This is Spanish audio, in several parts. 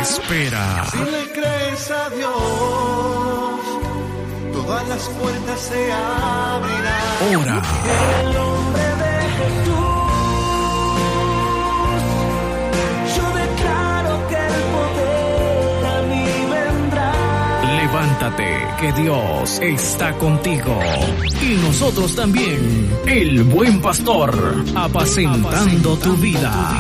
espera. Si le crees a Dios, todas las puertas se abrirán. Ora. En el nombre de Jesús, yo declaro que el poder a mí vendrá. Levántate, que Dios está contigo. Y nosotros también, el buen pastor, apacentando tu vida.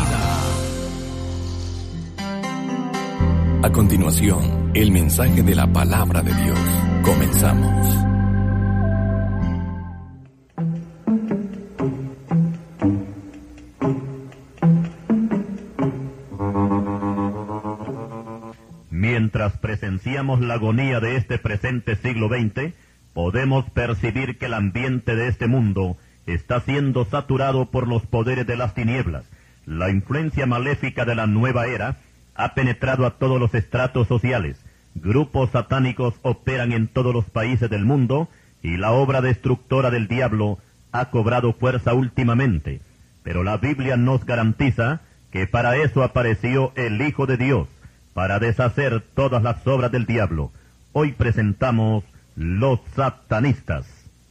A continuación, el mensaje de la palabra de Dios. Comenzamos. Mientras presenciamos la agonía de este presente siglo XX, podemos percibir que el ambiente de este mundo está siendo saturado por los poderes de las tinieblas. La influencia maléfica de la nueva era ha penetrado a todos los estratos sociales. Grupos satánicos operan en todos los países del mundo y la obra destructora del diablo ha cobrado fuerza últimamente. Pero la Biblia nos garantiza que para eso apareció el Hijo de Dios, para deshacer todas las obras del diablo. Hoy presentamos los satanistas.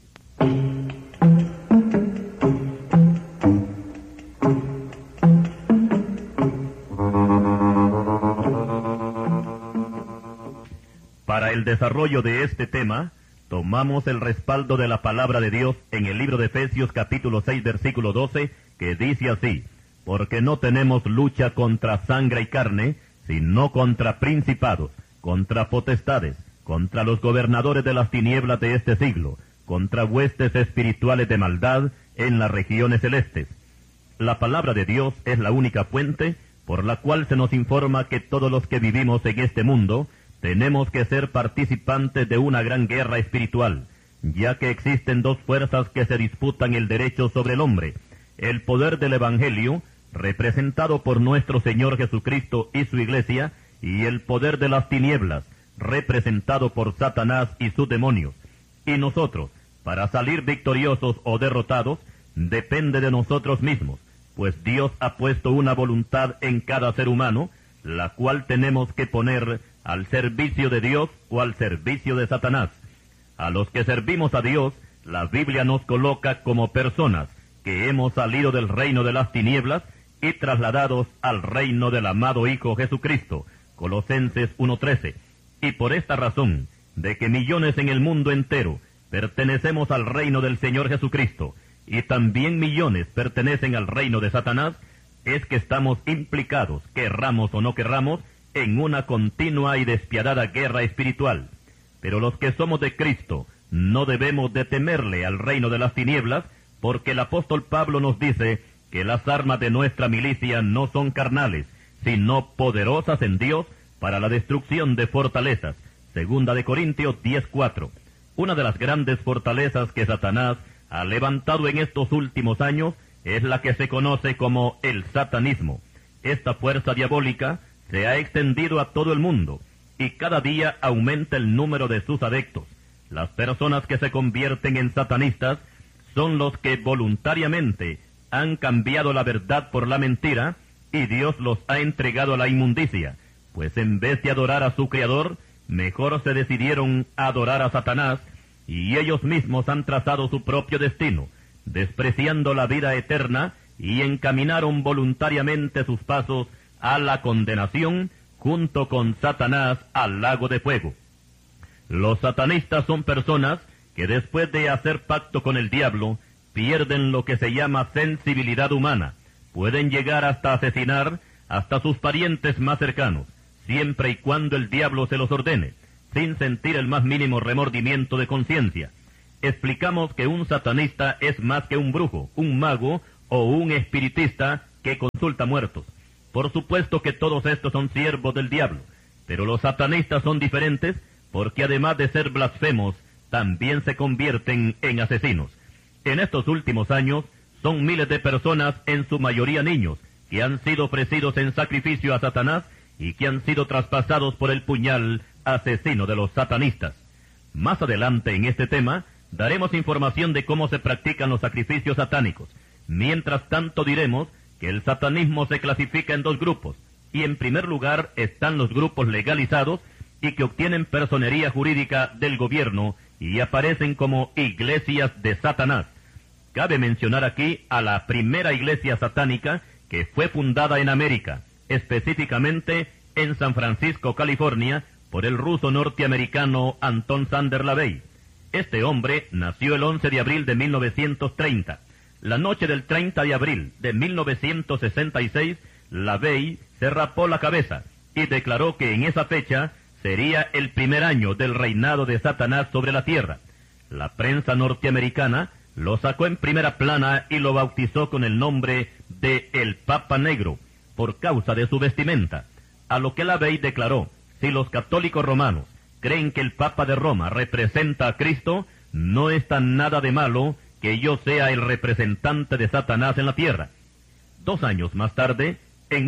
Para el desarrollo de este tema, tomamos el respaldo de la palabra de Dios en el libro de Efesios capítulo 6 versículo 12, que dice así: porque no tenemos lucha contra sangre y carne, sino contra principados, contra potestades, contra los gobernadores de las tinieblas de este siglo, contra huestes espirituales de maldad en las regiones celestes. La palabra de Dios es la única fuente por la cual se nos informa que todos los que vivimos en este mundo tenemos que ser participantes de una gran guerra espiritual, ya que existen dos fuerzas que se disputan el derecho sobre el hombre: el poder del Evangelio, representado por nuestro Señor Jesucristo y su Iglesia, y el poder de las tinieblas, representado por Satanás y sus demonios. Y nosotros, para salir victoriosos o derrotados, depende de nosotros mismos, pues Dios ha puesto una voluntad en cada ser humano, la cual tenemos que poner al servicio de Dios o al servicio de Satanás. A los que servimos a Dios, la Biblia nos coloca como personas que hemos salido del reino de las tinieblas y trasladados al reino del amado Hijo Jesucristo, Colosenses 1:13. Y por esta razón, de que millones en el mundo entero pertenecemos al reino del Señor Jesucristo, y también millones pertenecen al reino de Satanás, es que estamos implicados, querramos o no querramos, en una continua y despiadada guerra espiritual. Pero los que somos de Cristo no debemos de temerle al reino de las tinieblas, porque el apóstol Pablo nos dice que las armas de nuestra milicia no son carnales, sino poderosas en Dios para la destrucción de fortalezas. Segunda de Corintios 10:4. Una de las grandes fortalezas que Satanás ha levantado en estos últimos años es la que se conoce como el satanismo. Esta fuerza diabólica se ha extendido a todo el mundo y cada día aumenta el número de sus adeptos. Las personas que se convierten en satanistas son los que voluntariamente han cambiado la verdad por la mentira y Dios los ha entregado a la inmundicia, pues en vez de adorar a su Creador, mejor se decidieron a adorar a Satanás y ellos mismos han trazado su propio destino, despreciando la vida eterna, y encaminaron voluntariamente sus pasos a la condenación junto con Satanás al lago de fuego. Los satanistas son personas que después de hacer pacto con el diablo pierden lo que se llama sensibilidad humana. Pueden llegar hasta asesinar hasta sus parientes más cercanos, siempre y cuando el diablo se los ordene, sin sentir el más mínimo remordimiento de conciencia. Explicamos que un satanista es más que un brujo, un mago o un espiritista que consulta muertos. Por supuesto que todos estos son siervos del diablo, pero los satanistas son diferentes porque además de ser blasfemos, también se convierten en asesinos. En estos últimos años, son miles de personas, en su mayoría niños, que han sido ofrecidos en sacrificio a Satanás y que han sido traspasados por el puñal asesino de los satanistas. Más adelante en este tema, daremos información de cómo se practican los sacrificios satánicos. Mientras tanto diremos que el satanismo se clasifica en dos grupos: y en primer lugar están los grupos legalizados y que obtienen personería jurídica del gobierno y aparecen como iglesias de Satanás. Cabe mencionar aquí a la primera iglesia satánica que fue fundada en América, específicamente en San Francisco, California, por el ruso norteamericano Anton Sander LaVey. Este hombre nació el 11 de abril de 1930. La noche del 30 de abril de 1966, LaVey se rapó la cabeza y declaró que en esa fecha sería el primer año del reinado de Satanás sobre la tierra. La prensa norteamericana lo sacó en primera plana y lo bautizó con el nombre de El Papa Negro, por causa de su vestimenta. A lo que LaVey declaró: si los católicos romanos creen que el Papa de Roma representa a Cristo, no está nada de malo que yo sea el representante de Satanás en la tierra. 2 años más tarde, en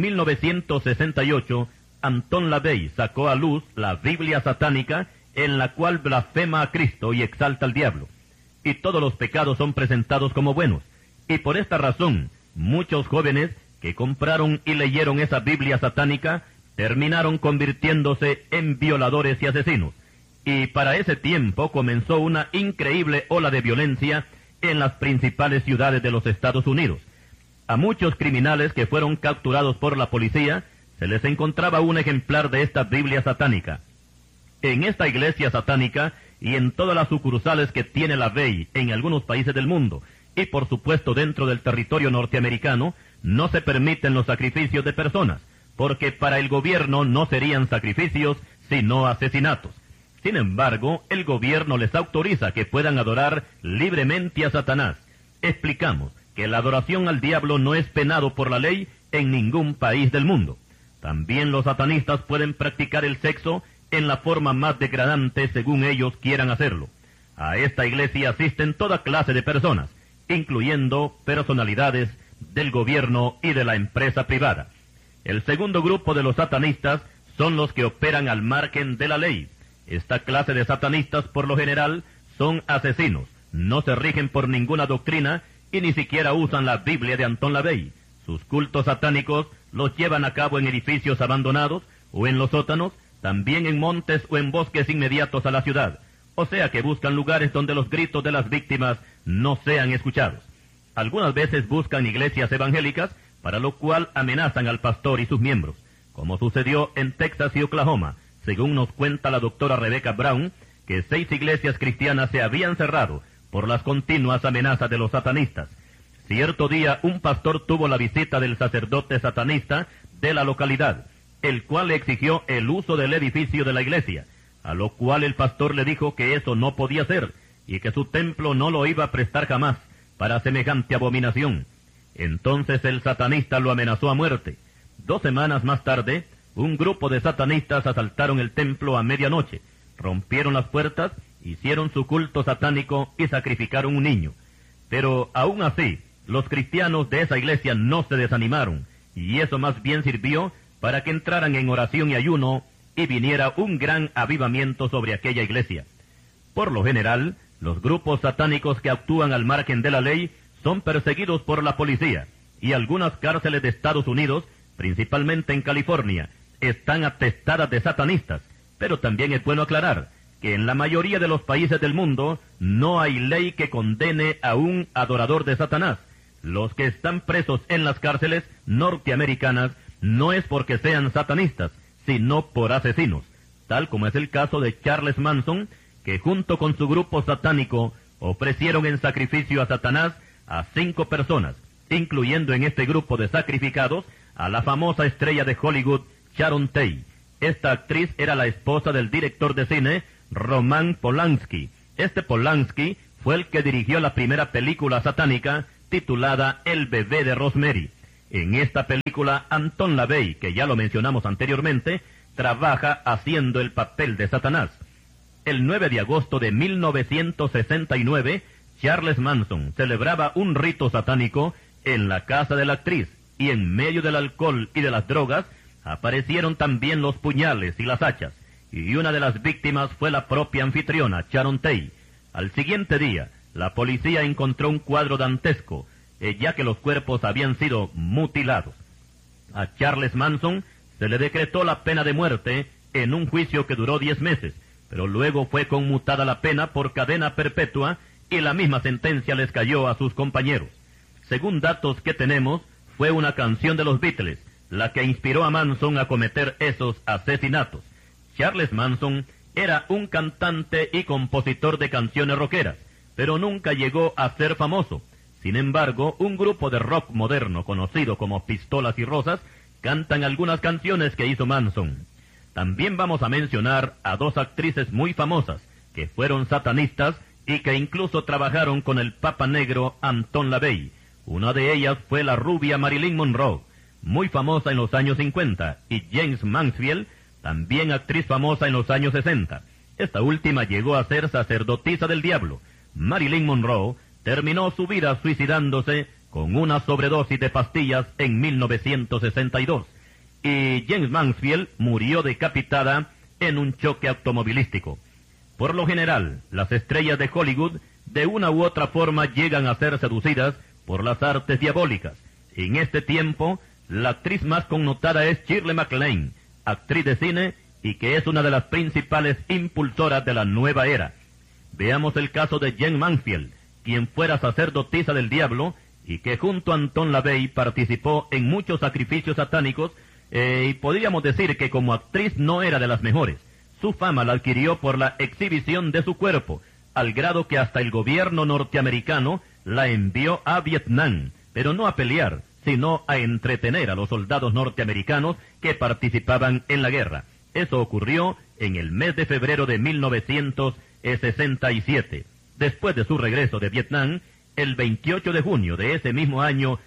1968, Anton LaVey sacó a luz la Biblia satánica, en la cual blasfema a Cristo y exalta al diablo. Y todos los pecados son presentados como buenos. Y por esta razón, muchos jóvenes que compraron y leyeron esa Biblia satánica terminaron convirtiéndose en violadores y asesinos. Y para ese tiempo comenzó una increíble ola de violencia en las principales ciudades de los Estados Unidos. A muchos criminales que fueron capturados por la policía se les encontraba un ejemplar de esta Biblia satánica. En esta iglesia satánica y en todas las sucursales que tiene LaVey en algunos países del mundo, y por supuesto dentro del territorio norteamericano, no se permiten los sacrificios de personas, porque para el gobierno no serían sacrificios, sino asesinatos. Sin embargo, el gobierno les autoriza que puedan adorar libremente a Satanás. Explicamos que la adoración al diablo no es penado por la ley en ningún país del mundo. También los satanistas pueden practicar el sexo en la forma más degradante según ellos quieran hacerlo. A esta iglesia asisten toda clase de personas, incluyendo personalidades del gobierno y de la empresa privada. El segundo grupo de los satanistas son los que operan al margen de la ley. Esta clase de satanistas, por lo general, son asesinos, no se rigen por ninguna doctrina y ni siquiera usan la Biblia de Anton LaVey. Sus cultos satánicos los llevan a cabo en edificios abandonados o en los sótanos, también en montes o en bosques inmediatos a la ciudad. O sea que buscan lugares donde los gritos de las víctimas no sean escuchados. Algunas veces buscan iglesias evangélicas, para lo cual amenazan al pastor y sus miembros, como sucedió en Texas y Oklahoma, según nos cuenta la doctora Rebecca Brown, que 6 iglesias cristianas se habían cerrado por las continuas amenazas de los satanistas. Cierto día, un pastor tuvo la visita del sacerdote satanista de la localidad, el cual le exigió el uso del edificio de la iglesia, a lo cual el pastor le dijo que eso no podía ser, y que su templo no lo iba a prestar jamás para semejante abominación. Entonces el satanista lo amenazó a muerte. 2 semanas más tarde, un grupo de satanistas asaltaron el templo a medianoche, rompieron las puertas, hicieron su culto satánico y sacrificaron un niño. Pero aún así, los cristianos de esa iglesia no se desanimaron, y eso más bien sirvió para que entraran en oración y ayuno y viniera un gran avivamiento sobre aquella iglesia. Por lo general, los grupos satánicos que actúan al margen de la ley son perseguidos por la policía, y algunas cárceles de Estados Unidos, principalmente en California, están atestadas de satanistas. Pero también es bueno aclarar que en la mayoría de los países del mundo no hay ley que condene a un adorador de Satanás. Los que están presos en las cárceles norteamericanas no es porque sean satanistas, sino por asesinos, tal como es el caso de Charles Manson, que junto con su grupo satánico ofrecieron en sacrificio a Satanás a 5 personas, incluyendo en este grupo de sacrificados a la famosa estrella de Hollywood, Sharon Tate. Esta actriz era la esposa del director de cine Roman Polanski. Este Polanski fue el que dirigió la primera película satánica titulada El bebé de Rosemary. En esta película, Anton LaVey, que ya lo mencionamos anteriormente, trabaja haciendo el papel de Satanás. El 9 de agosto de 1969, Charles Manson celebraba un rito satánico en la casa de la actriz, y en medio del alcohol y de las drogas aparecieron también los puñales y las hachas, y una de las víctimas fue la propia anfitriona, Sharon Tate. Al siguiente día, la policía encontró un cuadro dantesco, ya que los cuerpos habían sido mutilados. A Charles Manson se le decretó la pena de muerte en un juicio que duró 10 meses, pero luego fue conmutada la pena por cadena perpetua y la misma sentencia les cayó a sus compañeros. Según datos que tenemos, fue una canción de los Beatles la que inspiró a Manson a cometer esos asesinatos. Charles Manson era un cantante y compositor de canciones rockeras, pero nunca llegó a ser famoso. Sin embargo, un grupo de rock moderno conocido como Pistolas y Rosas cantan algunas canciones que hizo Manson. También vamos a mencionar a dos actrices muy famosas que fueron satanistas y que incluso trabajaron con el Papa Negro Anton LaVey. Una de ellas fue la rubia Marilyn Monroe, muy famosa en los años 50, y James Mansfield, también actriz famosa en los años 60. Esta última llegó a ser sacerdotisa del diablo. Marilyn Monroe terminó su vida suicidándose con una sobredosis de pastillas en 1962. Y James Mansfield murió decapitada en un choque automovilístico. Por lo general, las estrellas de Hollywood de una u otra forma llegan a ser seducidas por las artes diabólicas. En este tiempo, la actriz más connotada es Shirley MacLaine, actriz de cine y que es una de las principales impulsoras de la nueva era. Veamos el caso de James Mansfield, quien fuera sacerdotisa del diablo y que junto a Anton LaVey participó en muchos sacrificios satánicos, y podríamos decir que como actriz no era de las mejores. Su fama la adquirió por la exhibición de su cuerpo, al grado que hasta el gobierno norteamericano la envió a Vietnam, pero no a pelear, sino a entretener a los soldados norteamericanos que participaban en la guerra. Eso ocurrió en el mes de febrero de 1967. Después de su regreso de Vietnam, el 28 de junio de ese mismo año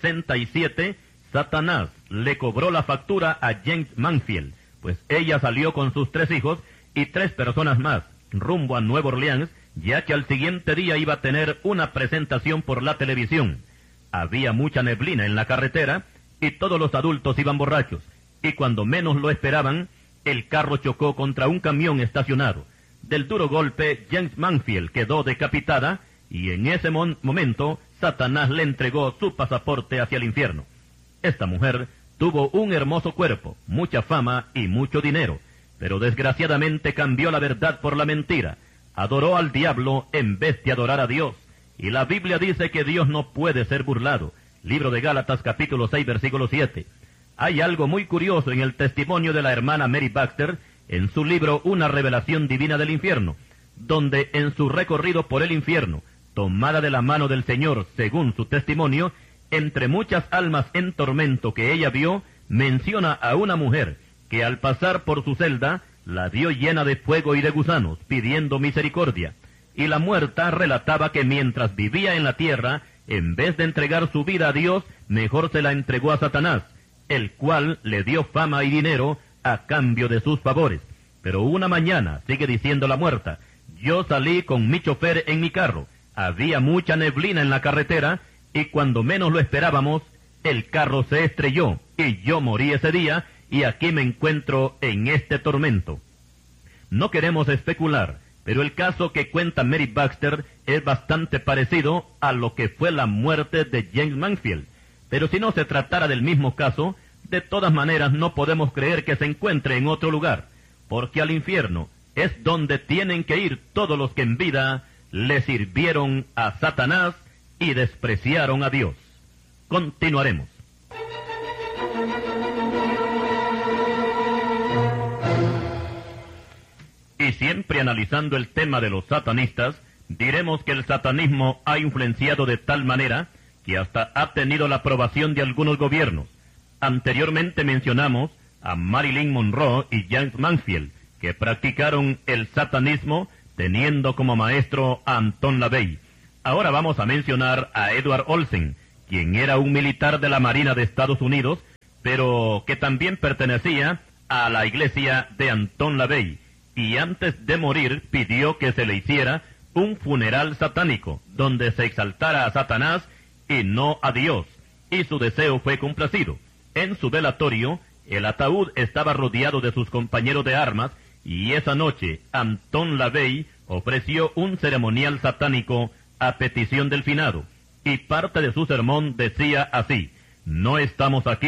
67, Satanás le cobró la factura a James Mansfield, pues ella salió con sus 3 hijos y 3 personas más, rumbo a Nueva Orleans, ya que al siguiente día iba a tener una presentación por la televisión. Había mucha neblina en la carretera y todos los adultos iban borrachos, y cuando menos lo esperaban, el carro chocó contra un camión estacionado. Del duro golpe, James Mansfield quedó decapitada, y en ese momento, Satanás le entregó su pasaporte hacia el infierno. Esta mujer tuvo un hermoso cuerpo, mucha fama y mucho dinero, pero desgraciadamente cambió la verdad por la mentira. Adoró al diablo en vez de adorar a Dios. Y la Biblia dice que Dios no puede ser burlado. Libro de Gálatas capítulo 6 versículo 7. Hay algo muy curioso en el testimonio de la hermana Mary Baxter en su libro Una revelación divina del infierno, donde en su recorrido por el infierno, tomada de la mano del Señor según su testimonio, entre muchas almas en tormento que ella vio, menciona a una mujer que al pasar por su celda la vio llena de fuego y de gusanos, pidiendo misericordia. Y la muerta relataba que mientras vivía en la tierra, en vez de entregar su vida a Dios, mejor se la entregó a Satanás, el cual le dio fama y dinero a cambio de sus favores. Pero una mañana, sigue diciendo la muerta, yo salí con mi chofer en mi carro, había mucha neblina en la carretera, y cuando menos lo esperábamos, el carro se estrelló, y yo morí ese día, y aquí me encuentro en este tormento. No queremos especular, pero el caso que cuenta Mary Baxter es bastante parecido a lo que fue la muerte de James Mansfield. Pero si no se tratara del mismo caso, de todas maneras no podemos creer que se encuentre en otro lugar, porque al infierno es donde tienen que ir todos los que en vida le sirvieron a Satanás y despreciaron a Dios. Continuaremos. Y siempre analizando el tema de los satanistas, diremos que el satanismo ha influenciado de tal manera que hasta ha tenido la aprobación de algunos gobiernos. Anteriormente mencionamos a Marilyn Monroe y James Mansfield, que practicaron el satanismo teniendo como maestro a Anton LaVey. Ahora vamos a mencionar a Edward Olsen, quien era un militar de la Marina de Estados Unidos, pero que también pertenecía a la iglesia de Anton LaVey, y antes de morir pidió que se le hiciera un funeral satánico, donde se exaltara a Satanás y no a Dios, y su deseo fue complacido. En su velatorio, el ataúd estaba rodeado de sus compañeros de armas, y esa noche Anton LaVey ofreció un ceremonial satánico a petición del finado, y parte de su sermón decía así: no estamos aquí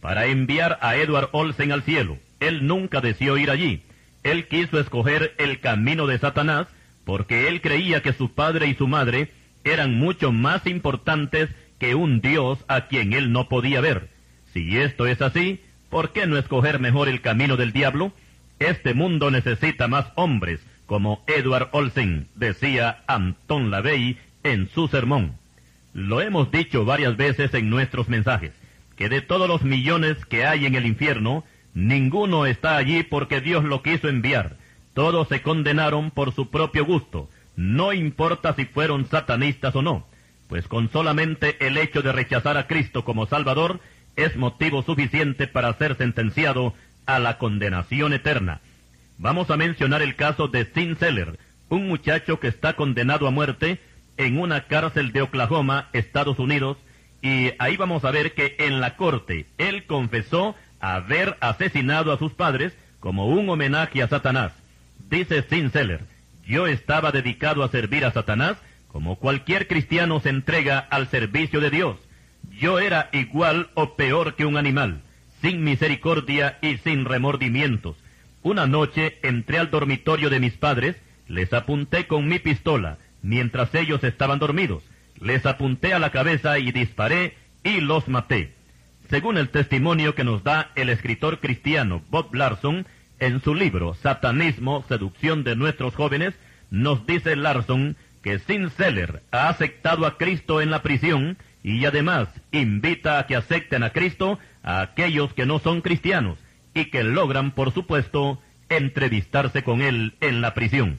para enviar a Edward Olsen al cielo. Él nunca deseó ir allí. Él quiso escoger el camino de Satanás porque él creía que su padre y su madre eran mucho más importantes que un Dios a quien él no podía ver. Si esto es así, ¿por qué no escoger mejor el camino del diablo? Este mundo necesita más hombres como Edward Olsen, decía Anton LaVey en su sermón. Lo hemos dicho varias veces en nuestros mensajes, que de todos los millones que hay en el infierno, ninguno está allí porque Dios lo quiso enviar. Todos se condenaron por su propio gusto, no importa si fueron satanistas o no, pues con solamente el hecho de rechazar a Cristo como Salvador es motivo suficiente para ser sentenciado a la condenación eterna. Vamos a mencionar el caso de Tim Keller, un muchacho que está condenado a muerte en una cárcel de Oklahoma, Estados Unidos, y ahí vamos a ver que en la corte él confesó haber asesinado a sus padres como un homenaje a Satanás. Dice Tim Keller: yo estaba dedicado a servir a Satanás como cualquier cristiano se entrega al servicio de Dios. Yo era igual o peor que un animal, sin misericordia y sin remordimientos. Una noche entré al dormitorio de mis padres, les apunté con mi pistola, mientras ellos estaban dormidos. Les apunté a la cabeza y disparé y los maté. Según el testimonio que nos da el escritor cristiano Bob Larson, en su libro Satanismo, seducción de nuestros jóvenes, nos dice Larson que Tim Keller ha aceptado a Cristo en la prisión y además invita a que acepten a Cristo a aquellos que no son cristianos y que logran, por supuesto, entrevistarse con él en la prisión.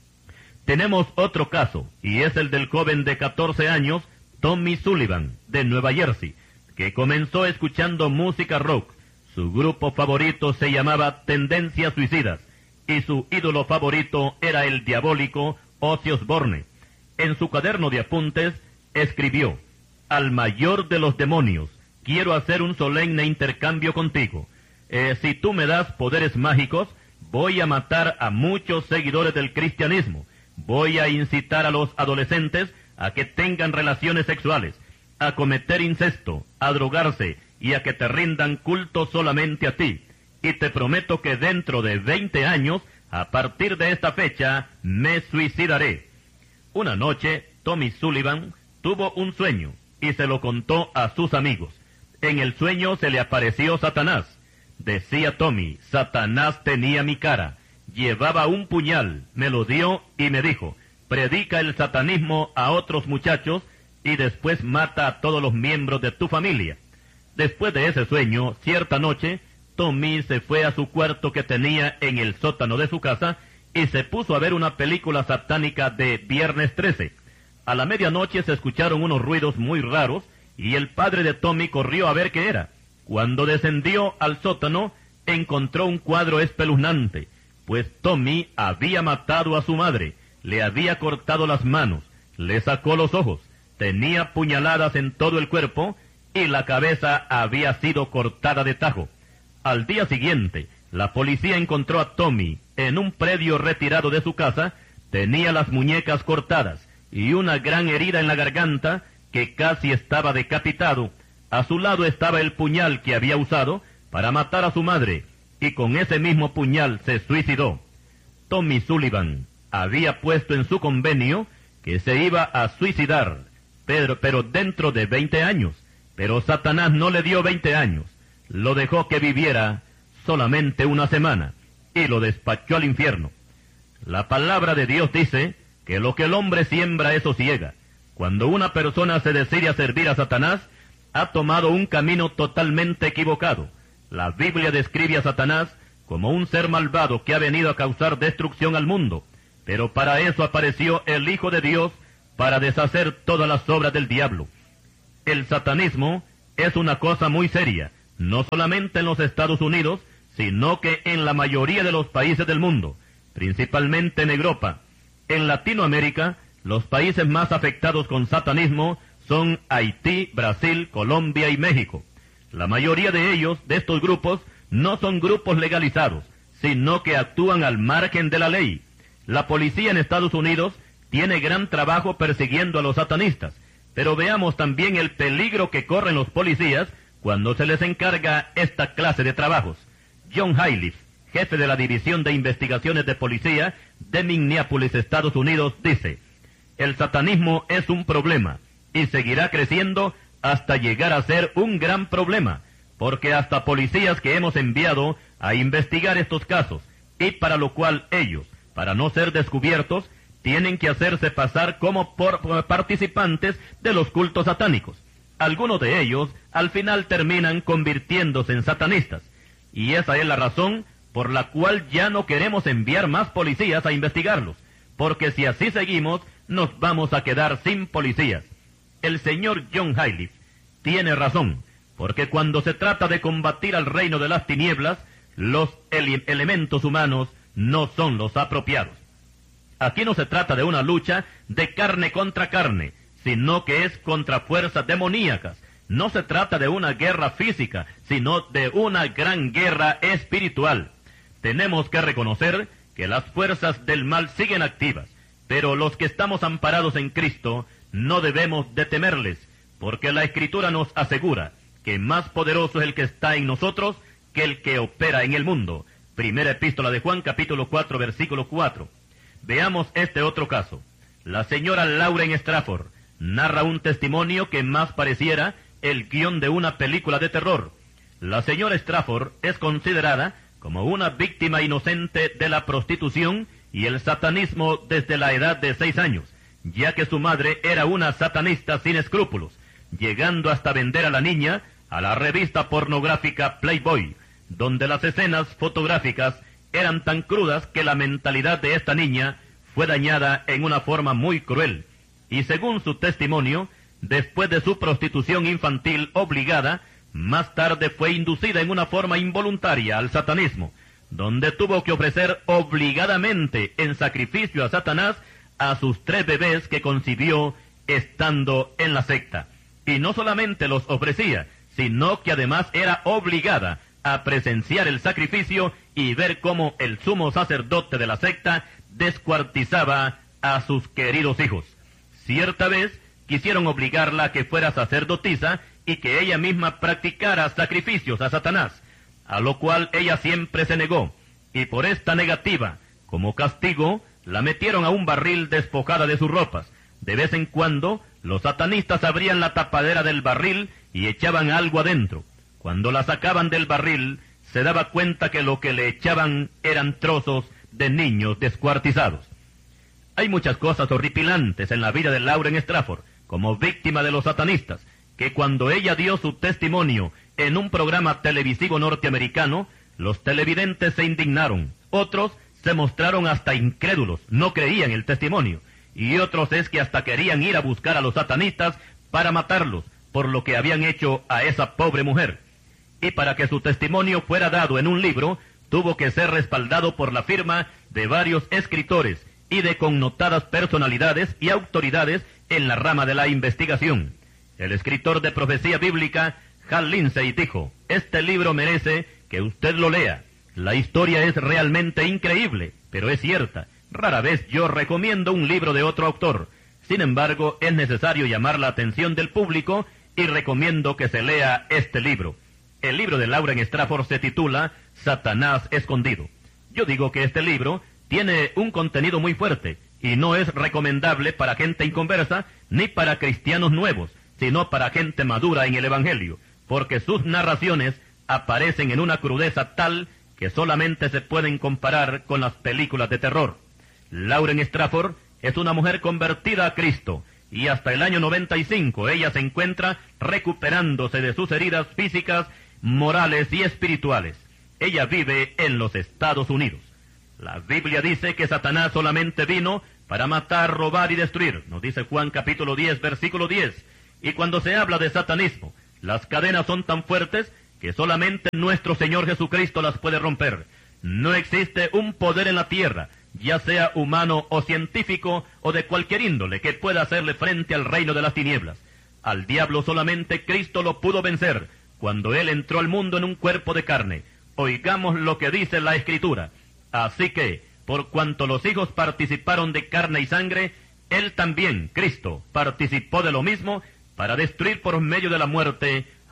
Tenemos otro caso, y es el del joven de 14 años, Tommy Sullivan, de Nueva Jersey, que comenzó escuchando música rock. Su grupo favorito se llamaba Tendencias Suicidas, y su ídolo favorito era el diabólico Ozzy Osbourne. En su cuaderno de apuntes escribió: al mayor de los demonios, quiero hacer un solemne intercambio contigo. Si tú me das poderes mágicos, voy a matar a muchos seguidores del cristianismo. Voy a incitar a los adolescentes a que tengan relaciones sexuales, a cometer incesto, a drogarse y a que te rindan culto solamente a ti. Y te prometo que dentro de 20 años, a partir de esta fecha, me suicidaré. Una noche, Tommy Sullivan tuvo un sueño y se lo contó a sus amigos. En el sueño se le apareció Satanás. Decía Tommy: Satanás tenía mi cara, llevaba un puñal, me lo dio y me dijo: predica el satanismo a otros muchachos y después mata a todos los miembros de tu familia. Después de ese sueño, cierta noche, Tommy se fue a su cuarto que tenía en el sótano de su casa y se puso a ver una película satánica de Viernes 13. A la medianoche se escucharon unos ruidos muy raros y el padre de Tommy corrió a ver qué era. Cuando descendió al sótano, encontró un cuadro espeluznante, pues Tommy había matado a su madre, le había cortado las manos, le sacó los ojos, tenía puñaladas en todo el cuerpo y la cabeza había sido cortada de tajo. Al día siguiente, la policía encontró a Tommy en un predio retirado de su casa. Tenía las muñecas cortadas y una gran herida en la garganta que casi estaba decapitado. A su lado estaba el puñal que había usado para matar a su madre, y con ese mismo puñal se suicidó. Tommy Sullivan había puesto en su convenio que se iba a suicidar, pero dentro de 20 años. Pero Satanás no le dio 20 años, lo dejó que viviera solamente una semana, y lo despachó al infierno. La palabra de Dios dice que lo que el hombre siembra, eso ciega. Cuando una persona se decide a servir a Satanás, ha tomado un camino totalmente equivocado. La Biblia describe a Satanás como un ser malvado que ha venido a causar destrucción al mundo, pero para eso apareció el Hijo de Dios, para deshacer todas las obras del diablo. El satanismo es una cosa muy seria, no solamente en los Estados Unidos, sino que en la mayoría de los países del mundo, principalmente en Europa. En Latinoamérica, los países más afectados con satanismo son Haití, Brasil, Colombia y México. La mayoría de ellos, de estos grupos, no son grupos legalizados, sino que actúan al margen de la ley. La policía en Estados Unidos tiene gran trabajo persiguiendo a los satanistas, pero veamos también el peligro que corren los policías cuando se les encarga esta clase de trabajos. John Hailiff, jefe de la División de Investigaciones de Policía de Minneapolis, Estados Unidos, dice: el satanismo es un problema y seguirá creciendo hasta llegar a ser un gran problema, porque hasta policías que hemos enviado a investigar estos casos, y para lo cual ellos, para no ser descubiertos, tienen que hacerse pasar como participantes de los cultos satánicos. Algunos de ellos al final terminan convirtiéndose en satanistas, y esa es la razón por la cual ya no queremos enviar más policías a investigarlos, porque si así seguimos, nos vamos a quedar sin policías. El señor John Hailiff tiene razón, porque cuando se trata de combatir al reino de las tinieblas, los elementos humanos no son los apropiados. Aquí no se trata de una lucha de carne contra carne, sino que es contra fuerzas demoníacas. No se trata de una guerra física, sino de una gran guerra espiritual. Tenemos que reconocer que las fuerzas del mal siguen activas, pero los que estamos amparados en Cristo no debemos de temerles, porque la Escritura nos asegura que más poderoso es el que está en nosotros que el que opera en el mundo. Primera Epístola de Juan, capítulo 4, versículo 4. Veamos este otro caso. La señora Lauren Strafford narra un testimonio que más pareciera el guión de una película de terror. La señora Strafford es considerada como una víctima inocente de la prostitución y el satanismo desde la edad de 6 años, ya que su madre era una satanista sin escrúpulos, llegando hasta vender a la niña a la revista pornográfica Playboy, donde las escenas fotográficas eran tan crudas que la mentalidad de esta niña fue dañada en una forma muy cruel. Y según su testimonio, después de su prostitución infantil obligada, más tarde fue inducida en una forma involuntaria al satanismo, donde tuvo que ofrecer obligadamente en sacrificio a Satanás a sus 3 bebés que concibió estando en la secta. Y no solamente los ofrecía, sino que además era obligada a presenciar el sacrificio y ver cómo el sumo sacerdote de la secta descuartizaba a sus queridos hijos. Cierta vez quisieron obligarla a que fuera sacerdotisa y que ella misma practicara sacrificios a Satanás, a lo cual ella siempre se negó, y por esta negativa, como castigo, la metieron a un barril despojada de sus ropas. De vez en cuando, los satanistas abrían la tapadera del barril y echaban algo adentro. Cuando la sacaban del barril, se daba cuenta que lo que le echaban eran trozos de niños descuartizados. Hay muchas cosas horripilantes en la vida de Lauren Strafford, como víctima de los satanistas, que cuando ella dio su testimonio en un programa televisivo norteamericano, los televidentes se indignaron. Otros se mostraron hasta incrédulos, no creían el testimonio, y otros es que hasta querían ir a buscar a los satanistas para matarlos por lo que habían hecho a esa pobre mujer. Y para que su testimonio fuera dado en un libro, tuvo que ser respaldado por la firma de varios escritores y de connotadas personalidades y autoridades en la rama de la investigación. El escritor de profecía bíblica, Hal Lindsey, dijo: este libro merece que usted lo lea. La historia es realmente increíble, pero es cierta. Rara vez yo recomiendo un libro de otro autor. Sin embargo, es necesario llamar la atención del público y recomiendo que se lea este libro. El libro de Lauren Strafford se titula Satanás Escondido. Yo digo que este libro tiene un contenido muy fuerte y no es recomendable para gente inconversa ni para cristianos nuevos, sino para gente madura en el Evangelio, porque sus narraciones aparecen en una crudeza tal que solamente se pueden comparar con las películas de terror. Lauren Strafford es una mujer convertida a Cristo, y hasta el año 95 ella se encuentra recuperándose de sus heridas físicas, morales y espirituales. Ella vive en los Estados Unidos. La Biblia dice que Satanás solamente vino para matar, robar y destruir. Nos dice Juan capítulo 10, versículo 10. Y cuando se habla de satanismo, las cadenas son tan fuertes que solamente nuestro Señor Jesucristo las puede romper. No existe un poder en la tierra, ya sea humano o científico o de cualquier índole, que pueda hacerle frente al reino de las tinieblas. Al diablo solamente Cristo lo pudo vencer cuando Él entró al mundo en un cuerpo de carne. Oigamos lo que dice la Escritura. Así que, por cuanto los hijos participaron de carne y sangre, Él también, Cristo, participó de lo mismo para destruir por medio de la muerte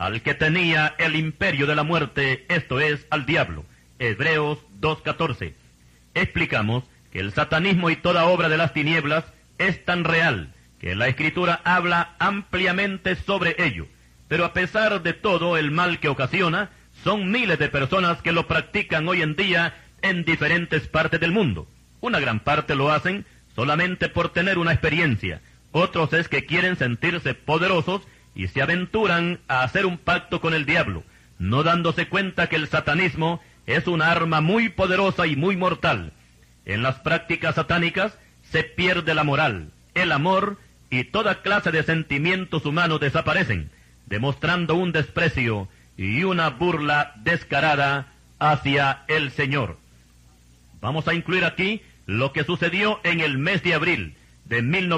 al que tenía el imperio de la muerte, esto es, al diablo. Hebreos 2:14. Explicamos que el satanismo y toda obra de las tinieblas es tan real que la Escritura habla ampliamente sobre ello. Pero a pesar de todo el mal que ocasiona, son miles de personas que lo practican hoy en día en diferentes partes del mundo. Una gran parte lo hacen solamente por tener una experiencia. Otros es que quieren sentirse poderosos y se aventuran a hacer un pacto con el diablo, no dándose cuenta que el satanismo es una arma muy poderosa y muy mortal. En las prácticas satánicas se pierde la moral, el amor y toda clase de sentimientos humanos desaparecen, demostrando un desprecio y una burla descarada hacia el Señor. Vamos a incluir aquí lo que sucedió en el mes de abril de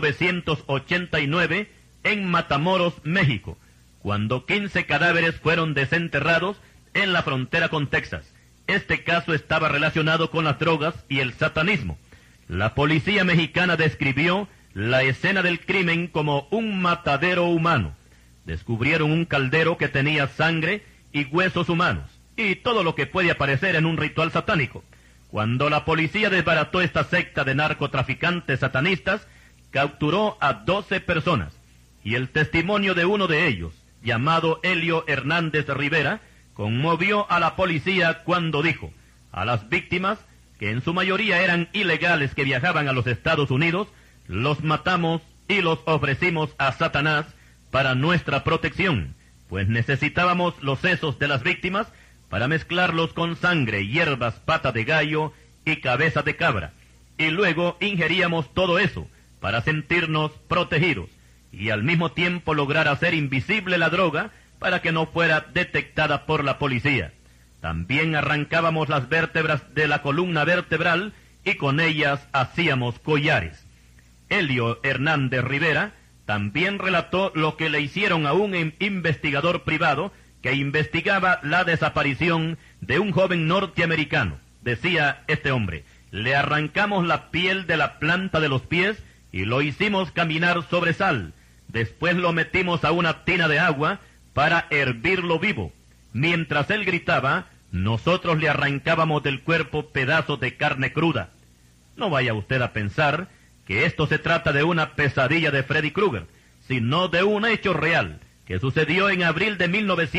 1989 en Matamoros, México, cuando 15 cadáveres fueron desenterrados en la frontera con Texas. Este caso estaba relacionado con las drogas y el satanismo. La policía mexicana describió la escena del crimen como un matadero humano. Descubrieron un caldero que tenía sangre y huesos humanos, y todo lo que puede aparecer en un ritual satánico. Cuando la policía desbarató esta secta de narcotraficantes satanistas, capturó a 12 personas, y el testimonio de uno de ellos, llamado Elio Hernández Rivera, conmovió a la policía cuando dijo a las víctimas, que en su mayoría eran ilegales que viajaban a los Estados Unidos, los matamos y los ofrecimos a Satanás para nuestra protección, pues necesitábamos los sesos de las víctimas para mezclarlos con sangre, hierbas, pata de gallo y cabeza de cabra, y luego ingeríamos todo eso para sentirnos protegidos y al mismo tiempo lograr hacer invisible la droga para que no fuera detectada por la policía. También arrancábamos las vértebras de la columna vertebral y con ellas hacíamos collares. Elio Hernández Rivera también relató lo que le hicieron a un investigador privado que investigaba la desaparición de un joven norteamericano. Decía este hombre: le arrancamos la piel de la planta de los pies y lo hicimos caminar sobre sal. Después lo metimos a una tina de agua para hervirlo vivo. Mientras él gritaba, nosotros le arrancábamos del cuerpo pedazos de carne cruda. No vaya usted a pensar que esto se trata de una pesadilla de Freddy Krueger, sino de un hecho real que sucedió en abril de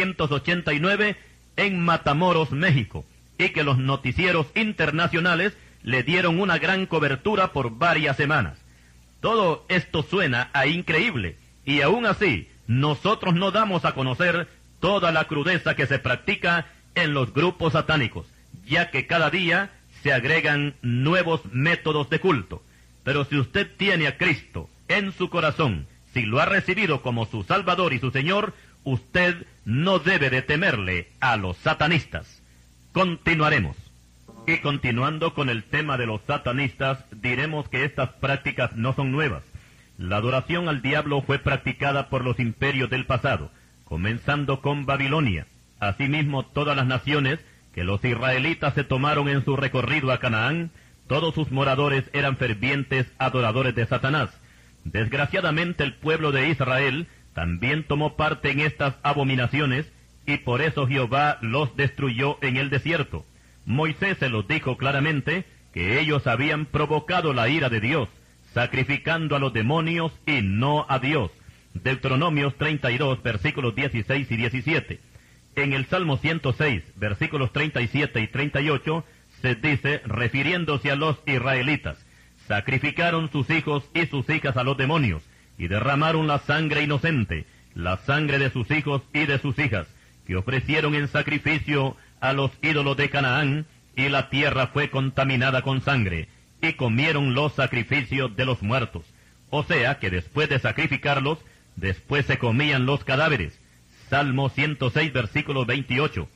1989 en Matamoros, México, y que los noticieros internacionales le dieron una gran cobertura por varias semanas. Todo esto suena a increíble, y aún así, nosotros no damos a conocer toda la crudeza que se practica en los grupos satánicos, ya que cada día se agregan nuevos métodos de culto. Pero si usted tiene a Cristo en su corazón, si lo ha recibido como su Salvador y su Señor, usted no debe de temerle a los satanistas. Continuaremos. Y continuando con el tema de los satanistas, diremos que estas prácticas no son nuevas. La adoración al diablo fue practicada por los imperios del pasado, comenzando con Babilonia. Asimismo, todas las naciones que los israelitas se tomaron en su recorrido a Canaán, todos sus moradores eran fervientes adoradores de Satanás. Desgraciadamente, el pueblo de Israel también tomó parte en estas abominaciones, y por eso Jehová los destruyó en el desierto. Moisés se los dijo claramente que ellos habían provocado la ira de Dios, sacrificando a los demonios y no a Dios. Deuteronomios 32, versículos 16 y 17. En el Salmo 106, versículos 37 y 38, se dice, refiriéndose a los israelitas: sacrificaron sus hijos y sus hijas a los demonios, y derramaron la sangre inocente, la sangre de sus hijos y de sus hijas, que ofrecieron en sacrificio a los ídolos de Canaán, y la tierra fue contaminada con sangre, y comieron los sacrificios de los muertos. O sea que después de sacrificarlos, después se comían los cadáveres. Salmo 106, versículo 28.